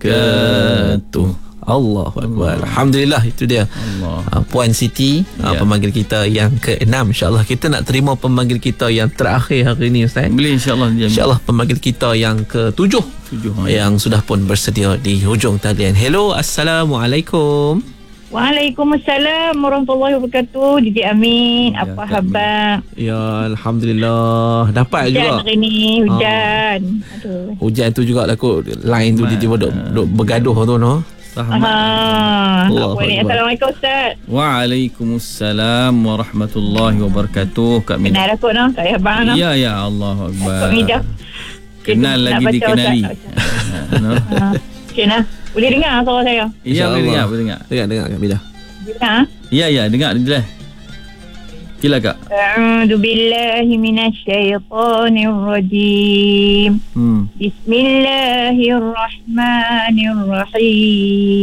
wabarakatuh. Allahu Akbar. Alhamdulillah, itu dia Puan Siti, pemanggil kita yang ke-6. InsyaAllah kita nak terima pemanggil kita yang terakhir hari ini, Ustaz. Boleh, insyaAllah. InsyaAllah pemanggil kita yang ke-7 yang sudah pun bersedia di hujung talian. Hello, Assalamualaikum. Waalaikumsalam warahmatullahi wabarakatuh. Didi Amin, apa khabar? Ya, Alhamdulillah. Dapat hujan juga hari ni, hujan. Aduh. Hujan tu juga lah kot. Line tu dia duk bergaduh tu, no. Assalamualaikum Ustaz. Waalaikumsalam warahmatullahi wabarakatuh. Kak Mina. Kenal aku no, Kak Abang no. Ya, Allahu Akbar. Kak Mida. Kenal lagi dikenali. Okay, nah. Boleh dengar suara saya? Ya, boleh dengar. Dengar Kak Mida. Dengar? Ya, dengar jelas. Sila Kak. A'udzu billahi minasyaitonir rajim. Bismillahirrahmanirrahim.